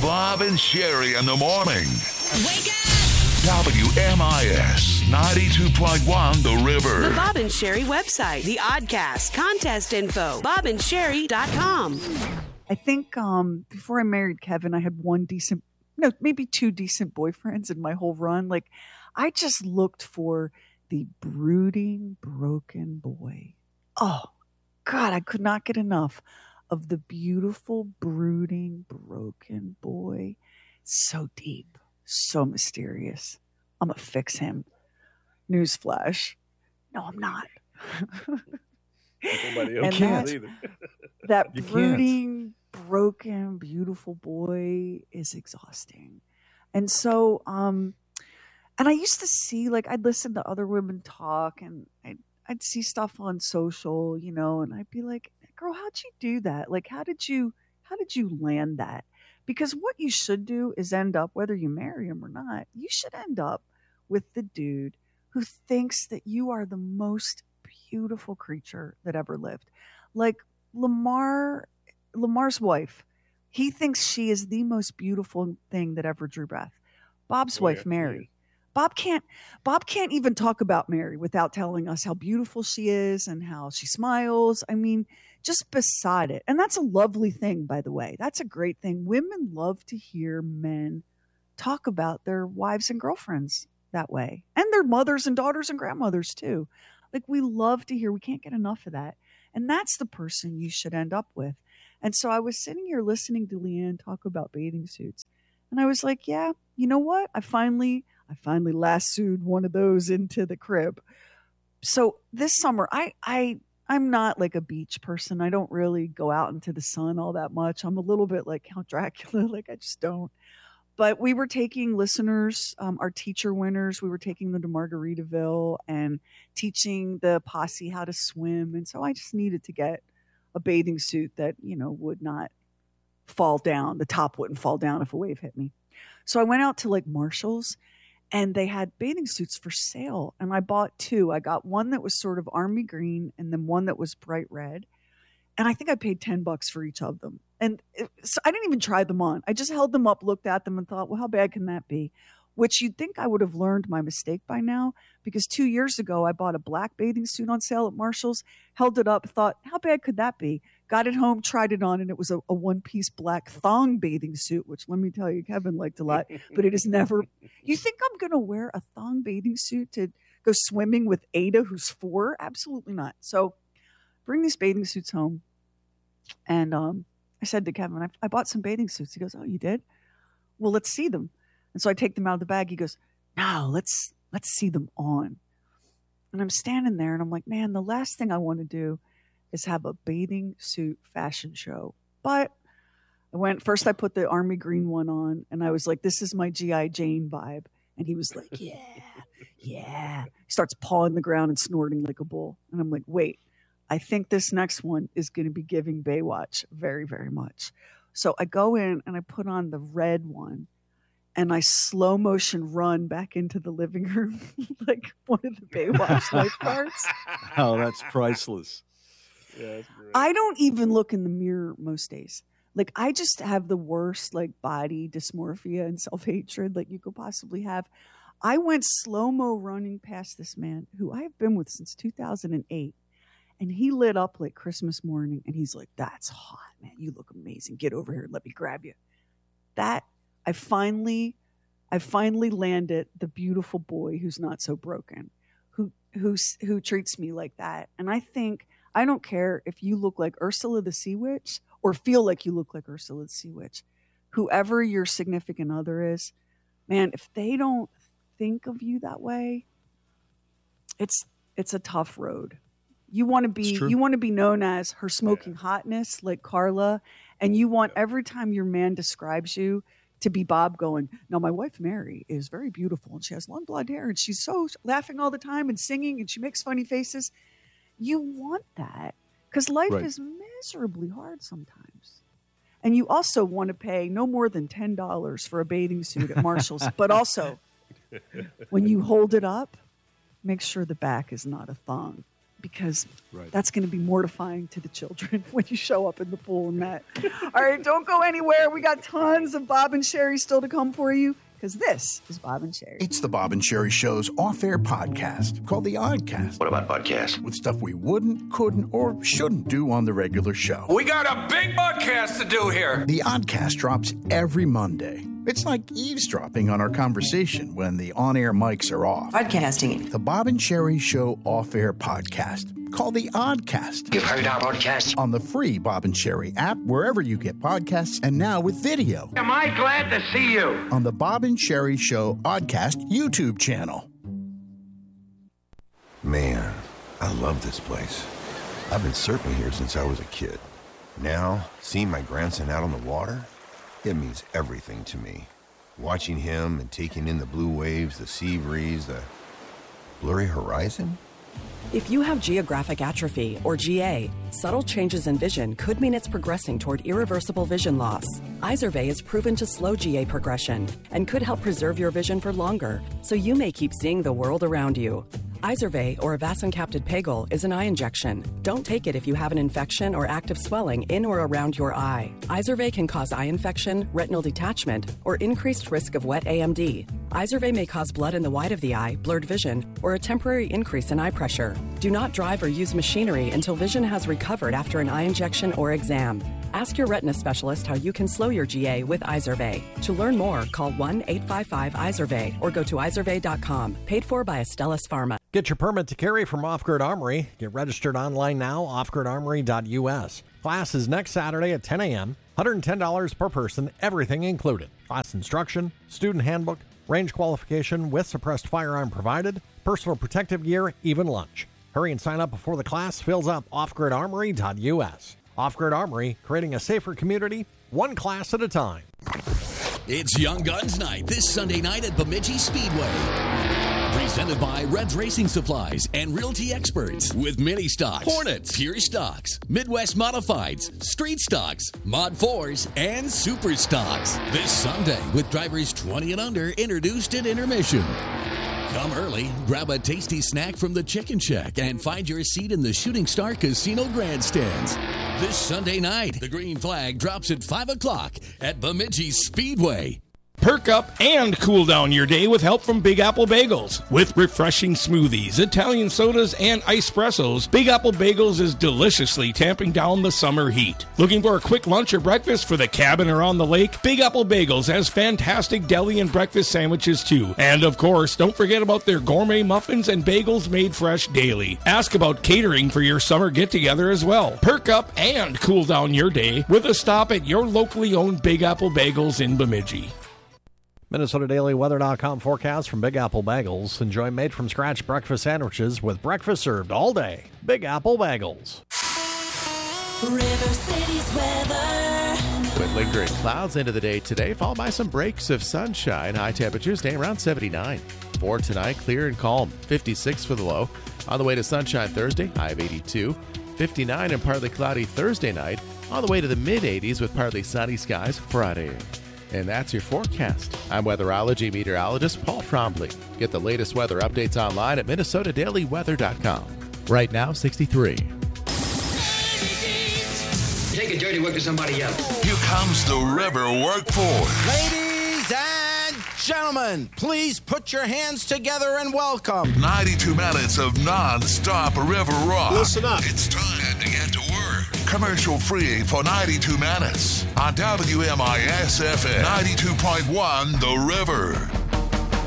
Bob and Sherry in the morning. Wake up! WMIS 92.1 The River. The Bob and Sherry website, the Oddcast, contest info, bobandsherry.com. I think before I married Kevin, I had maybe two decent boyfriends in my whole run. Like, I just looked for the brooding, broken boy. Oh, God, I could not get enough of the beautiful, brooding, broken boy. So deep, so mysterious. I'm going to fix him. Newsflash. No, I'm not. Nobody else can either. That brooding, broken, beautiful boy is exhausting. And so, and I used to see, like, I'd listen to other women talk, and I'd see stuff on social, and I'd be like, girl, how'd you do that? Like, how did you land that? Because what you should do is end up, whether you marry him or not, you should end up with the dude who thinks that you are the most beautiful creature that ever lived. Like Lamar's wife, he thinks she is the most beautiful thing that ever drew breath. Bob's wife, Mary. Bob can't even talk about Mary without telling us how beautiful she is and how she smiles. I mean, just beside it. And that's a lovely thing, by the way. That's a great thing. Women love to hear men talk about their wives and girlfriends that way. And their mothers and daughters and grandmothers too. Like, we love to hear, we can't get enough of that. And that's the person you should end up with. And so I was sitting here listening to Leanne talk about bathing suits. And I was like, yeah, you know what? I finally lassoed one of those into the crib. So this summer, I'm not like a beach person. I don't really go out into the sun all that much. I'm a little bit like Count Dracula. Like, I just don't. But we were taking listeners, our teacher winners, we were taking them to Margaritaville and teaching the posse how to swim. And so I just needed to get a bathing suit that, would not fall down. The top wouldn't fall down if a wave hit me. So I went out to like Marshall's, and they had bathing suits for sale. And I bought two. I got one that was sort of army green and then one that was bright red. And I think I paid $10 for each of them. And so I didn't even try them on. I just held them up, looked at them, and thought, well, how bad can that be? Which you'd think I would have learned my mistake by now, because 2 years ago, I bought a black bathing suit on sale at Marshall's, held it up, thought, how bad could that be? Got it home, tried it on, and it was a one-piece black thong bathing suit, which, let me tell you, Kevin liked a lot. But it is never – you think I'm going to wear a thong bathing suit to go swimming with Ada, who's 4? Absolutely not. So bring these bathing suits home. And I said to Kevin, I bought some bathing suits. He goes, oh, you did? Well, let's see them. And so I take them out of the bag. He goes, no, let's see them on. And I'm standing there and I'm like, man, the last thing I want to do is have a bathing suit fashion show. But first I put the army green one on, and I was like, this is my G.I. Jane vibe. And he was like, yeah. He starts pawing the ground and snorting like a bull. And I'm like, wait, I think this next one is going to be giving Baywatch very, very much. So I go in and I put on the red one, and I slow motion run back into the living room like one of the Baywatch lifeguards. Oh, that's priceless. Yeah, that's great. I don't even look in the mirror most days. Like, I just have the worst like body dysmorphia and self-hatred like you could possibly have. I went slow-mo running past this man who I have been with since 2008. And he lit up like Christmas morning, and he's like, that's hot, man. You look amazing. Get over here and let me grab you. That I finally landed the beautiful boy who's not so broken, who treats me like that. And I think, I don't care if you look like Ursula the Sea Witch or feel like you look like Ursula the Sea Witch, whoever your significant other is, man, if they don't think of you that way, it's a tough road. You want to be known as her smoking hotness, like Carla, and you want every time your man describes you to be Bob going, now my wife Mary is very beautiful and she has long blonde hair and she's so laughing all the time and singing and she makes funny faces. You want that because life is miserably hard sometimes. And you also want to pay no more than $10 for a bathing suit at Marshall's, but also when you hold it up, make sure the back is not a thong. because that's going to be mortifying to the children when you show up in the pool and that. All right, don't go anywhere. We got tons of Bob and Sherry still to come for you, because this is Bob and Sherry. It's the Bob and Sherry Show's off-air podcast called The Oddcast. What about podcast? With stuff we wouldn't, couldn't, or shouldn't do on the regular show. We got a big podcast to do here. The Oddcast drops every Monday. It's like eavesdropping on our conversation when the on-air mics are off. Podcasting. The Bob and Sherry Show off-air podcast called The Oddcast. You've heard our podcast? On the free Bob and Sherry app, wherever you get podcasts, and now with video. Am I glad to see you? On the Bob and Sherry Show Oddcast YouTube channel. Man, I love this place. I've been surfing here since I was a kid. Now, seeing my grandson out on the water, it means everything to me. Watching him and taking in the blue waves, the sea breeze, the blurry horizon. If you have geographic atrophy, or GA, subtle changes in vision could mean it's progressing toward irreversible vision loss. Izervay is proven to slow GA progression and could help preserve your vision for longer, so you may keep seeing the world around you. Izervay, or avacincaptad pegol, is an eye injection. Don't take it if you have an infection or active swelling in or around your eye. Izervay can cause eye infection, retinal detachment, or increased risk of wet AMD. Izervay may cause blood in the white of the eye, blurred vision, or a temporary increase in eye pressure. Do not drive or use machinery until vision has recovered after an eye injection or exam. Ask your retina specialist how you can slow your GA with Izervay. To learn more, call 1-855-IZERVAY or go to izervay.com. Paid for by Astellas Pharma. Get your permit to carry from Off-Grid Armory. Get registered online now, offgridarmory.us. Class is next Saturday at 10 a.m., $110 per person, everything included. Class instruction, student handbook, range qualification with suppressed firearm provided, personal protective gear, even lunch. Hurry and sign up before the class fills up, offgridarmory.us. Off-Grid Armory, creating a safer community, one class at a time. It's Young Guns Night this Sunday night at Bemidji Speedway. Presented by Reds Racing Supplies and Realty Experts with Mini Stocks, Hornets, Pure Stocks, Midwest Modifieds, Street Stocks, Mod 4s, and Super Stocks. This Sunday with drivers 20 and under introduced at intermission. Come early, grab a tasty snack from the Chicken Shack, and find your seat in the Shooting Star Casino grandstands. This Sunday night, the green flag drops at 5 o'clock at Bemidji Speedway. Perk up and cool down your day with help from Big Apple Bagels. With refreshing smoothies, Italian sodas, and espressos, Big Apple Bagels is deliciously tamping down the summer heat. Looking for a quick lunch or breakfast for the cabin or on the lake? Big Apple Bagels has fantastic deli and breakfast sandwiches too. And of course, don't forget about their gourmet muffins and bagels made fresh daily. Ask about catering for your summer get-together as well. Perk up and cool down your day with a stop at your locally owned Big Apple Bagels in Bemidji. MinnesotaDailyWeather.com forecast from Big Apple Bagels. Enjoy made-from-scratch breakfast sandwiches with breakfast served all day. Big Apple Bagels. River City's weather. With lingering clouds into the day today, followed by some breaks of sunshine. High temperatures staying around 79. For tonight, clear and calm. 56 for the low. On the way to sunshine Thursday, high of 82. 59 and partly cloudy Thursday night. On the way to the mid-80s with partly sunny skies Friday. And that's your forecast. I'm weatherology meteorologist Paul Trombley. Get the latest weather updates online at MinnesotaDailyWeather.com. Right now, 63. Take a dirty work to somebody else. Here comes the river workforce. Ladies and gentlemen, please put your hands together and welcome 92 minutes of non-stop river rock. Listen up. It's time to get to work. Commercial free for 92 minutes on WMIS FM 92.1 The River.